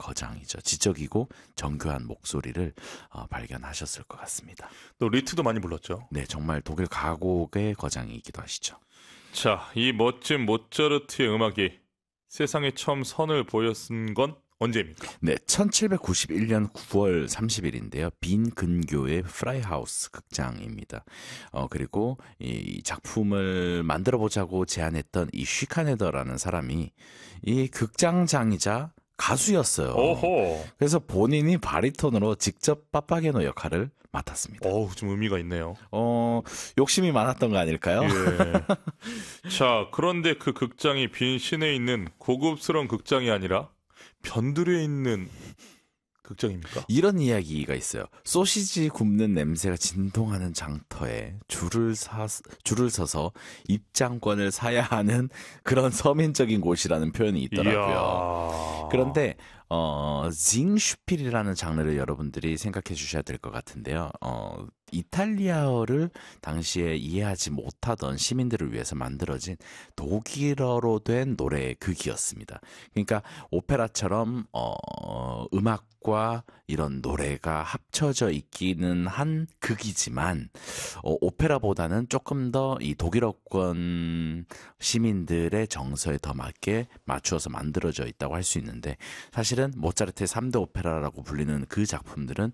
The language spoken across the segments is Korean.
거장이죠. 지적이고 정교한 목소리를 발견하셨을 것 같습니다. 또 리트도 많이 불렀죠. 네, 정말 독일 가곡의 거장이기도 하시죠. 자, 이 멋진 모차르트의 음악이 세상에 처음 선을 보였은 건 언제입니까? 네, 1791년 9월 30일인데요. 빈 근교의 프라이하우스 극장입니다. 그리고 이 작품을 만들어 보자고 제안했던 이 쉬카네더라는 사람이 이 극장장이자 가수였어요. 오호. 그래서 본인이 바리톤으로 직접 파파게노 역할을 맡았습니다. 좀 의미가 있네요. 욕심이 많았던 거 아닐까요? 예. 자, 그런데 그 극장이 빈 시내에 있는 고급스러운 극장이 아니라 변두리에 있는 극장입니까? 이런 이야기가 있어요. 소시지 굽는 냄새가 진동하는 장터에 줄을 서서 입장권을 사야 하는 그런 서민적인 곳이라는 표현이 있더라고요. 이야. 그런데 징슈필이라는 장르를 여러분들이 생각해 주셔야 될 것 같은데요. 이탈리아어를 당시에 이해하지 못하던 시민들을 위해서 만들어진 독일어로 된 노래의 극이었습니다. 그러니까 오페라처럼 음악과 이런 노래가 합쳐져 있기는 한 극이지만 오페라보다는 조금 더 이 독일어권 시민들의 정서에 더 맞게 맞추어서 만들어져 있다고 할 수 있는데 사실은 모차르트의 3대 오페라라고 불리는 그 작품들은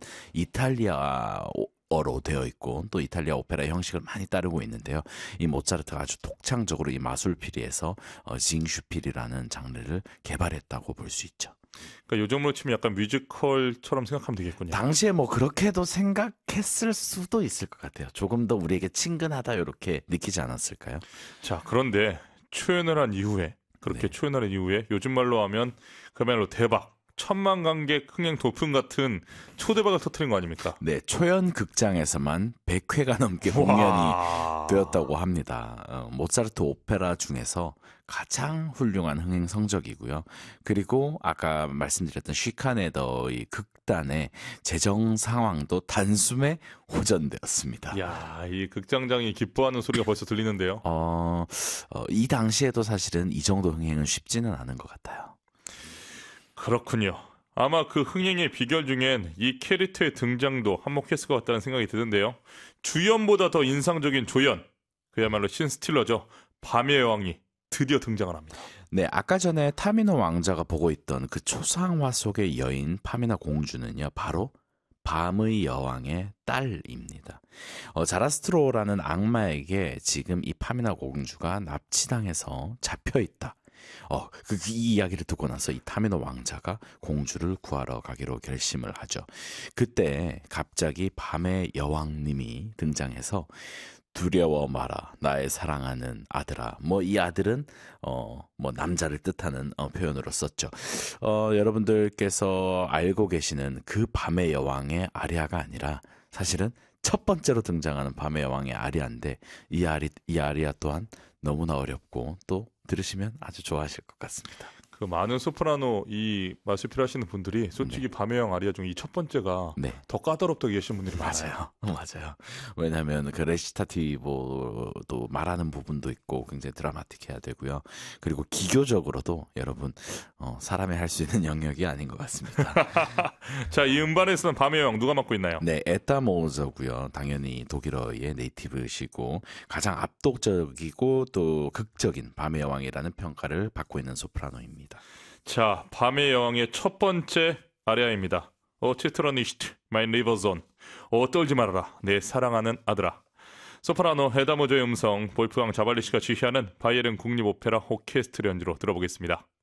이탈리아어로 되어 있고 또 이탈리아 오페라 형식을 많이 따르고 있는데요. 이 모차르트가 아주 독창적으로 이 마술피리에서 징슈필이라는 장르를 개발했다고 볼 수 있죠. 그러니까 요즘으로 치면 약간 뮤지컬처럼 생각하면 되겠군요. 당시에 뭐 그렇게도 생각했을 수도 있을 것 같아요. 조금 더 우리에게 친근하다 이렇게 느끼지 않았을까요? 자, 그런데 초연을 한 이후에 그렇게 초연을 한 이후에 요즘 말로 하면 그야말로 대박 1000만 관객 흥행 도품 같은 초대박을 터뜨린 거 아닙니까? 네, 초연 극장에서만 100회가 넘게 공연이 와. 되었다고 합니다. 모차르트 오페라 중에서 가장 훌륭한 흥행 성적이고요. 그리고 아까 말씀드렸던 쉬카네더의 극단의 재정 상황도 단숨에 호전되었습니다. 야, 이 극장장이 기뻐하는 소리가 벌써 들리는데요. 이 당시에도 사실은 이 정도 흥행은 쉽지는 않은 것 같아요. 그렇군요. 아마 그 흥행의 비결 중엔 이 캐릭터의 등장도 한몫했을 것 같다는 생각이 드는데요. 주연보다 더 인상적인 조연, 그야말로 신스틸러죠. 밤의 여왕이 드디어 등장을 합니다. 네, 아까 전에 타미노 왕자가 보고 있던 그 초상화 속의 여인 파미나 공주는요, 바로 밤의 여왕의 딸입니다. 자라스트로라는 악마에게 지금 이 파미나 공주가 납치당해서 잡혀 있다. 이 이야기를 듣고 나서 이 타미노 왕자가 공주를 구하러 가기로 결심을 하죠. 그때 갑자기 밤의 여왕님이 등장해서 두려워 마라, 나의 사랑하는 아들아. 이 아들은 남자를 뜻하는 표현으로 썼죠. 여러분들께서 알고 계시는 그 밤의 여왕의 아리아가 아니라 사실은 첫 번째로 등장하는 밤의 여왕의 아리아인데 이 아리아 또한 너무나 어렵고 또 들으시면 아주 좋아하실 것 같습니다. 그 많은 소프라노 이 마술필 하시는 분들이 솔직히 밤의 여왕 아리아 중 이 첫 번째가 더 까다롭다고 계신 분들이 많아요. 맞아요. 왜냐하면 그 레시타티보도 말하는 부분도 있고 굉장히 드라마틱해야 되고요. 그리고 기교적으로도 여러분 사람이 할 수 있는 영역이 아닌 것 같습니다. 자, 이 음반에서는 밤의 여왕 누가 맡고 있나요? 네, 에타 모우저고요. 당연히 독일어의 네이티브시고 가장 압도적이고 또 극적인 밤의 여왕이라는 평가를 받고 있는 소프라노입니다. 자, 밤의 여왕의 첫 번째 아리아입니다. 치트러니슈트, 마인 리버존. 떨지 말아라, 내 사랑하는 아들아. 소프라노 에다모조의 음성, 볼프강 자발리시가 지휘하는 바이에른 국립오페라 오케스트라 연주로 들어보겠습니다.